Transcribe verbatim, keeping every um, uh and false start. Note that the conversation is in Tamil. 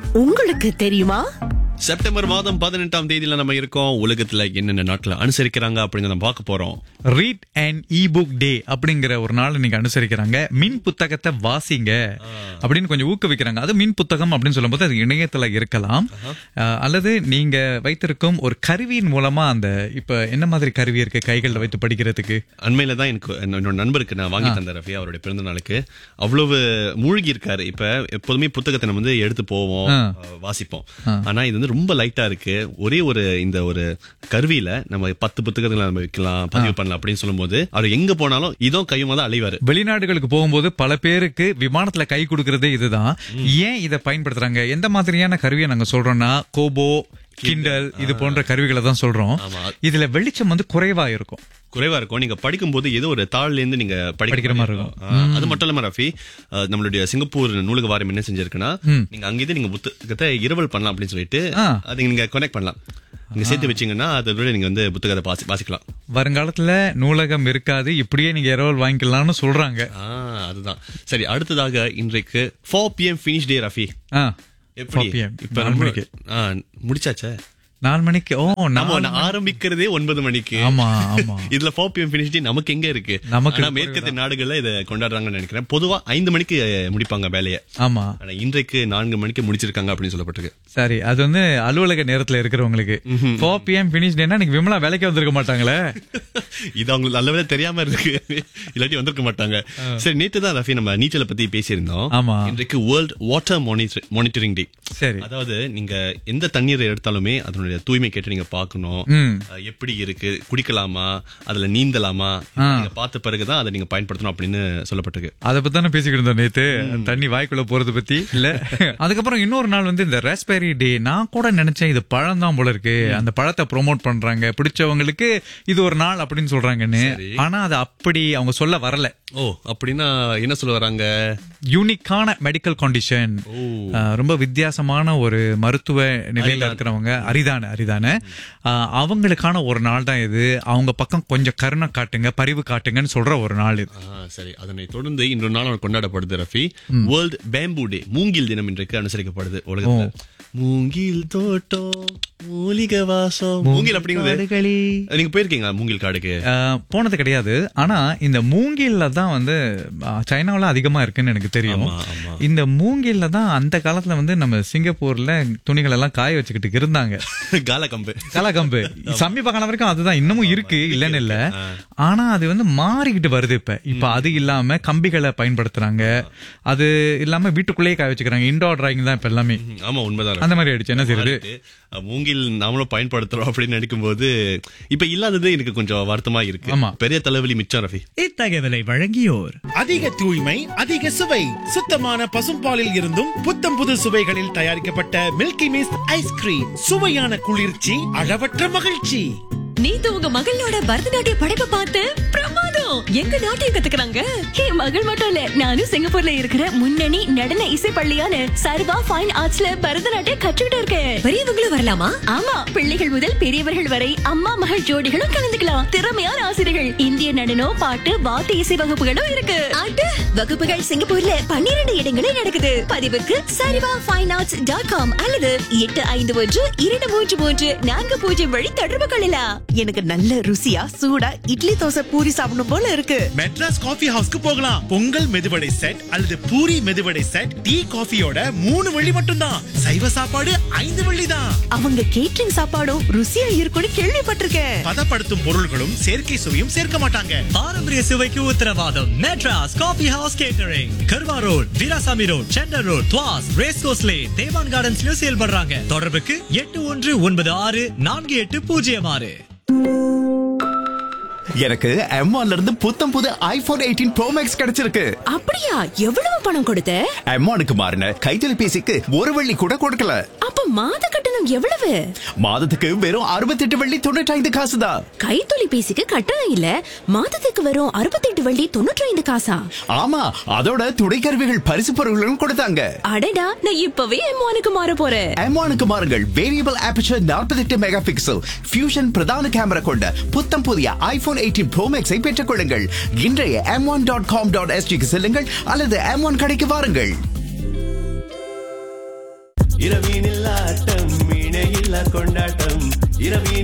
உங்களுக்கு தெரியுமா? செப்டம்பர் மாதம் பதினெட்டாம் தேதியில நம்ம இருக்கோம். உலகத்துல என்னென்ன நாட்களை அனுசரிக்கிறாங்க அப்படிங்கறத பார்க்க போறோம். Read and E book day அப்படிங்கிற ஒரு நாள் இன்னைக்கு அனுசரிக்கிறாங்க. மின் புத்தகத்தை வாசிங்க அப்படின்னு கொஞ்சம் ஊக்குவிக்கிறாங்க. அது மின் புத்தகம் அப்படின்னு சொல்லும் போது அது இணையத்துல இருக்கலாம், அல்லது நீங்க வைத்திருக்கும் ஒரு கருவியின் மூலமா. அந்த இப்ப என்ன மாதிரி கருவி இருக்கு கைகள்ல வைத்து படிக்கிறதுக்கு? அண்மையில தான் எனக்கு என்னோட நண்பருக்கு நான் வாங்கி தந்த ரஃபி, அவருடைய பிறந்த நாளுக்கு. அவ்வளவு மூழ்கி இருக்காரு. இப்ப எப்போதுமே புத்தகத்தை நம்ம வந்து எடுத்து போவோம், வாசிப்போம். ஆனா இது வந்து ரொம்ப லைட்டா இருக்கு. ஒரே ஒரு இந்த ஒரு கருவியில நம்ம பத்து புத்தகங்களை நம்ம வைக்கலாம், பதிவு பண்ணலாம் அப்படின்னு சொல்லும் போது அவர் எங்க போனாலும் இதோ கையுமா தான் அலைவாரு. வெளிநாடுகளுக்கு போகும்போது பல பேருக்கு விமானத்துல கை கொடுக்கறதே இதுதான். ஏன் இதை பயன்படுத்துறாங்க? எந்த மாதிரியான கருவியை நாங்க சொல்றோம்னா கோபோ, கிண்டல் இது போன்ற கருவிகளை தான் சொல்றோம். இதுல வெளிச்சம் வந்து குறைவா இருக்கும் குறைவா இருக்கும். நீங்க படிக்கும் போது ஏதோ ஒரு தாள்ல இருந்து நீங்க படிக்கிற மாதிரி இருக்கும். அது மட்டும் இல்லாம ரஃபி, நம்மளுடைய சிங்கப்பூர் நூலக வாரியம் என்ன செஞ்சிருக்குன்னா, நீங்க அங்கிருந்து நீங்க புத்தகத்தை இரவல் பண்ணலாம் அப்படின்னு சொல்லிட்டு அதை நீங்க கனெக்ட் பண்ணலாம். நீங்க சேர்த்து வச்சீங்கன்னா அதோட நீங்க வந்து புத்தகத்தை வாசிக்கலாம். வருங்காலத்துல நூலகம் இருக்காது, இப்படியே நீங்க இரவல் வாங்கிக்கலாம்னு சொல்றாங்க. அதுதான் சரி. அடுத்ததாக இன்றைக்கு ஃபோர் பி எம் ஃபினிஷ் டே ரஃபி. எப்படி இப்ப முடிச்சாச்சா? நாலு மணிக்கு. ஓ, நம்ம ஆரம்பிக்கிறதே ஒன்பது மணிக்கு. ஆமா ஆமா. இதுல ஃபோர் பி எம் ஃபினிஷ் டே நமக்கு எங்க இருக்கு? நமக்கு மேற்கத்திய நாடுகள்ல இதை கொண்டாடுறாங்கன்னு நினைக்கிறேன். பொதுவா ஐந்து மணிக்கு முடிப்பாங்க வேலையை. ஆமா, ஆனா இன்றைக்கு நான்கு மணிக்கு முடிச்சிருக்காங்க அப்படின்னு சொல்லப்பட்டிருக்கு. சரி, அது வந்து அலுவலக நேரத்துல இருக்கிறவங்களுக்கு. ஃபோர் பி எம் ஃபினிஷ் டேனா நீங்க விமலா வேலைக்கு வந்திருக்க மாட்டாங்களே. இது அவங்களுக்கு நல்லவே தெரியாம இருக்கு, இல்லாட்டி வந்திருக்க மாட்டாங்க. சரி, நேற்று தான் ரஃபி நம்ம நீச்சலை பத்தி பேசியிருந்தோம். ஆமா, இன்றைக்கு வேர்ல்ட் வாட்டர் மானிட்டரிங் டே. சரி, அதாவது நீங்க எந்த தண்ணீரை எடுத்தாலுமே அதனுடைய தூய்மை கேட்டு நீங்க பாக்கணும். எப்படி இருக்கு, குடிக்கலாமா, அதுல நீந்தலாமா, நீங்க பார்த்த பிறகுதான் அதை நீங்க பயன்படுத்தணும் அப்படின்னு சொல்லப்பட்டிருக்கு. அதை பத்தி தானே பேசிக்கிட்டு இருந்தோம் நேத்து, தண்ணி வாய்க்குள்ள போறது பத்தி இல்ல. அதுக்கப்புறம் இன்னொரு நாள் வந்து இந்த ராஸ்பெரி டே. நான் கூட நினைச்சேன் இது பழம் தான் போல இருக்கு, அந்த பழத்தை ப்ரோமோட் பண்றாங்க, பிடிச்சவங்களுக்கு இது ஒரு நாள் அப்படின்னு சொல்றாங்கன்னு. ஆனா அது அப்படி அவங்க சொல்ல வரல. ஓ, அப்படின்னா என்ன சொல்ல வராங்க? யூனிக்கான மெடிக்கல் கண்டிஷன், ரொம்ப வித்தியாசமான ஒரு மருத்துவ நிலையில இருக்கிறவங்க, அரிதான அரிதான அவங்களுக்கான ஒரு நாள் தான் இது. அவங்க பக்கம் கொஞ்சம் கருணை காட்டுங்க, பரிவு காட்டுங்கன்னு சொல்ற ஒரு நாள் இது. சரி, அதனை தொடர்ந்து இன்னொரு நாள் கொண்டாடப்படுது ரஃபி. வேர்ல்ட் பேம்பு டே, மூங்கில் தினம் இன்றைக்கு அனுசரிக்கப்படுது உலகத்துல. மூங்கில் தோட்டம், மூலிகை வாசம், மூங்கில் அப்படிங்கிறது. நீங்க போயிருக்கீங்களா மூங்கில் காடுக்கு? போனது கிடையாது. ஆனா இந்த மூங்கில்ல தான் வந்து சைனாவில அதிகமா இருக்குன்னு எனக்கு தெரியும். இந்த மூங்கில்ல தான் அந்த காலத்துல வந்து நம்ம சிங்கப்பூர்ல துணிகள் எல்லாம் காய வச்சுக்கிட்டு இருந்தாங்க. காலக்கம்பு காலக்கம்பு சமீப காலம் வரைக்கும் அதுதான் இன்னமும் இருக்கு, இல்லன்னு இல்ல. ஆனா அது வந்து மாறிக்கிட்டு வருது. இப்ப இப்ப அது இல்லாம கம்பிகளை பயன்படுத்துறாங்க, அது இல்லாம வீட்டுக்குள்ளேயே காய வச்சுக்கிறாங்க. இன்டோர் டிராயிங் தான் இப்ப எல்லாமே. ஆமா, உண்மைதான். அந்த மாதிரி ஆயிடுச்சு. என்ன செய்யுது? மூங்கில் நாமளும் பயன்படுத்துறோம் அப்படின்னு நினைக்கும் போது இப்ப இல்லாதது எனக்கு கொஞ்சம் வருத்தமா இருக்கு. பெரிய தலைவலி மிச்சம் ரஃபி. இத்தகவலை வழங்கியோர் அதிக தூய்மை, அதிக சுவை, சுத்தமான பசும்பாலில் இருந்தும் புத்தம் புது சுவைகளில் தயாரிக்கப்பட்ட மில்கி மிஸ்ட் ஐஸ்கிரீம். சுவையான குளிர்ச்சி, அளவற்ற மகிழ்ச்சி. நீத்து உங்க மகளோட பரதநாட்டிய படைப்பை பார்த்து பிரமாதம். எங்க நாட்டியம் கத்துக்கிறாங்க. என் மகள் மட்டும் இல்ல, நானும் சிங்கப்பூர்ல இருக்கிற முன்னணி நடன இசை பள்ளியான சர்வா ஃபைன் ஆர்ட்ஸ்ல பரதநாட்டியம் கற்றுக்கிட்டு இருக்கேன். பெரியவங்களும் வரலாமா? ஆமா, பிள்ளைகள் முதல் பெரியவர்கள் வரை அம்மா மகள் ஜோடிகளும் கலந்துக்கலாம். திறமையான ஆசிரியர்கள், இந்திய நடனம், பாட்டு, வாத்திய இசை வகுப்புகளும் இருக்கு. வகுப்புகள் சிங்கப்பூர்ல பன்னிரண்டு இடங்களில் நடக்குது. பதிவுக்கு சரிவா ஃபைன் ஆர்ட்ஸ் டாட் காம் அல்லது எட்டு ஐந்து ஒன்று இரண்டு மூன்று மூன்று நான்கு பூஜ்ஜியம் வழி தொடர்பு கொள்ளலாம். எனக்கு நல்ல ருசியா சூடா இட்லி தோசை பூரி சாப்பிடணும் போல இருக்கு. மெட்ராஸ் காஃபி ஹவுஸ்க்கு போகலாம். பொங்கல் மெதுவடை செட் அல்லது பூரி மெதுவடை செட், டீ காஃபியோட மூணு வெள்ளி மட்டும்தான். சைவ சாப்பாடு ஐந்து வெள்ளி தான். அவங்க கேட்டரிங் சாப்பாடும் ருசியா இருக்கும்னு கேள்விப்பட்டிருக்கேன். பதப்படுத்தும் பொருள்களும் செயற்கை சுவையும் சேர்க்க மாட்டாங்க. பாரம்பரிய சுவைக்கு உத்தரவாதம். மெட்ராஸ் காஃபி ஹவுஸ் கேட்டரிங், கர்வா road, Veerasamy road, centre road, துவாஸ், race course lane, தேவான் கார்டன்ஸ்லயும் செயல்படுறாங்க. தொடர்புக்கு எட்டு ஒன்று ஒன்பது ஆறு நான்கு எட்டு பூஜ்ஜியம் ஆறு. எனக்கு எம் ஒன்ல இருந்து புத்தம் புது ஐபோன் எயிட்டீன் ப்ரோ மேக்ஸ் கிடைச்சிருக்கு. அப்படியா? எவ்வளவு பணம் கொடுத்த? எம் ஒன்னுக்கு மாறின கைத்தொலைபேசிக்கு ஒரு வெள்ளி கூட கொடுக்கல. அப்ப மாத கட்டணம் எவ்வளவு? மாதத்துக்கு வெறும் அறுபத்தி எட்டு வெள்ளி தொண்ணூற்றி ஐந்து காசு தான். கைத்தொலைபேசிக்கு கட்டணம் இல்ல, மாதத்துக்கு வெறும் அறுபத்தி எட்டு வெள்ளி தொண்ணூற்றி ஐந்து காசா? ஆமா, அதோட துணைக்கருவிகள் பரிசு பொருட்களும் கொடுத்தாங்க. அடடா, நான் இப்பவே எம் ஒன்னுக்கு மாற போறேன். எம் ஒன்னுக்கு மாறுங்கள். வேரியபிள் ஆபர்ச்சர் நாற்பத்தி எட்டு மெகா பிக்சல் ஃபியூஷன் பிரதான கேமரா கொண்ட புத்தம் புதிய ஐபோன் எயிட்டீன் ப்ரோ மேக்ஸை பெற்றுக் கொள்ளுங்கள். இன்றைய M one dot com dot எஸ்டிக்கு செல்லுங்கள் அல்லது எம் ஒன் கடைக்கு வாருங்கள். இரவினில் ஆட்டம் இணையில்லா கொண்டாட்டம் இரவினில்